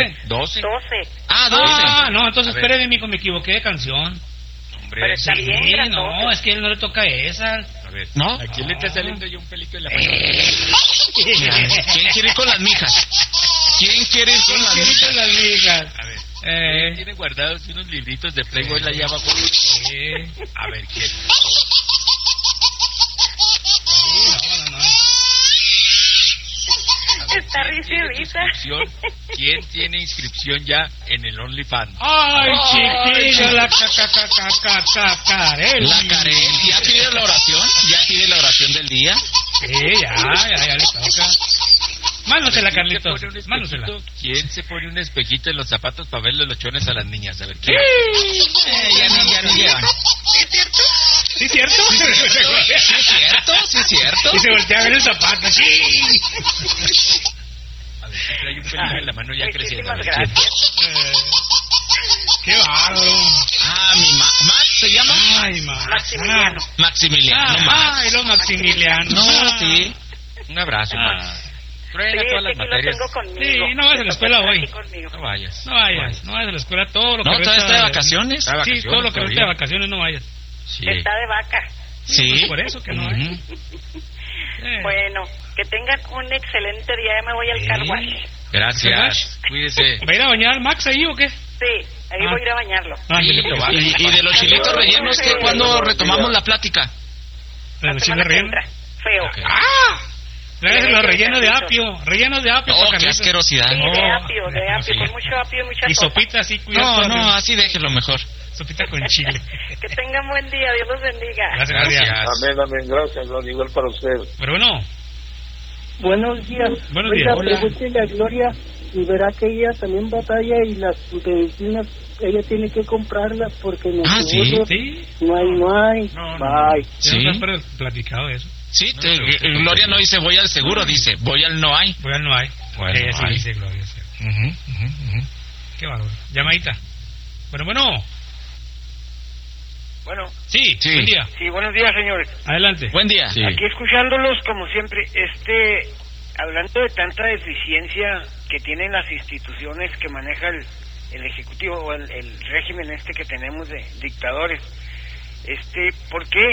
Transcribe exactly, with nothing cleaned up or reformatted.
¿Qué? ¿doce? doce. Ah, doce. Ah, no, entonces espéreme, mijo, me equivoqué de canción. Pero está Sí, bien, grandote. no, es que a él no le toca esa. A ver, ¿No? ¿a quién le está saliendo ya un pelito en la mano? ¿Quién quiere ir con las mijas? ¿Quién quiere ir con las ¿Quién mijas? quiere las migas? A ver, Eh. tiene guardados unos libritos de Playboy allá abajo. Sí. A ver, ¿quién? Sí, no, no, no. Está risa y risa. ¿Quién tiene inscripción ya en el OnlyFans? Ay, Ay, chiquillo, chi- la cacacacacacarel. La Karen, ¿ya pide la oración? ¿Ya pide la oración del día? Sí, ya, ya, ya le toca. Mándosela, ¿Quién se Carlitos. pone un Mándosela. espejito? ¿Quién se pone un espejito en los zapatos para verle los chones a las niñas? A ver, ¿quién? Eh, ya no, ya no llevan. ¿Sí, cierto? ¿Sí es cierto? ¿Sí es cierto? Y se voltea a ver el zapato. Sí. A ver, si trae un pelito en la mano ya creciendo. A Muchísimas ver, ¿quién? gracias. Eh, qué bárbaro. Ah, mi ma... ¿Max se llama? Ay, Max. Maximiliano. Maximiliano, Ah, Max. ay, los Maximiliano. No, Ah. sí. Un abrazo, Ah. Max. Prueben Sí, a todas es las que aquí lo materias. tengo conmigo. Sí, no vayas a la escuela Está hoy. aquí conmigo. No vayas. No vayas, no vayas a la escuela, todo lo que No, resta todavía está de vacaciones. Está de Sí, vacaciones todo lo que resta de todavía. vacaciones no vayas. Sí. Está de vaca. Sí. Pues por eso que no hay. Ujú. Eh. Bueno, que tengan un excelente día. Ya me voy al Sí. car wash. Gracias. Cuídese. ¿Va a ir a bañar al Max ahí o qué? Sí, ahí Ah. voy a ir a bañarlo. Ándale, Sí, pues. va. Y, y de los chilitos rellenos, ¿qué? ¿Cuándo retomamos la plática? ¿De La los semana chiles que rellenos? entra. Feo. Ok. ¡Ah! Tráigase los Sí, rellenos de Carlitos. apio, rellenos de apio. Oh, para qué Carlitos. asquerosidad. Sí, de No, apio, de no, apio, sí. con mucho apio y mucha Y sopa. sopita así, cuidado. No, con no, el- así déjelo mejor. Sopita con chile. Que tengan buen día, Dios los bendiga. Gracias, María. Gracias. Amén, amén, gracias, don, igual para usted. Pero bueno, Buenos días. Buenos Oiga, días. Hola. pregúntele a Gloria y verá que ella también batalla y las medicinas ella tiene que comprarlas porque en el Ah, sí, seguro sí. no hay, no hay. No, no, Bye. Sí. Sí. Ya nos has platicado de eso. Sí, No, te- pero usted eh, Gloria no no dice voy al seguro, dice voy al no hay. Bueno, no hay. Bueno, Ella sí hay. dice, Gloria. Sí. Ujú, ujú, ujú. Qué bárbaro. Llamadita. Bueno, bueno. Bueno, Sí, Sí. buen día. sí, buenos días, señores. Adelante. Buen día. Sí. Aquí escuchándolos, como siempre, este, hablando de tanta deficiencia que tienen las instituciones que maneja el, el Ejecutivo o el, el régimen este que tenemos de dictadores, este, ¿por qué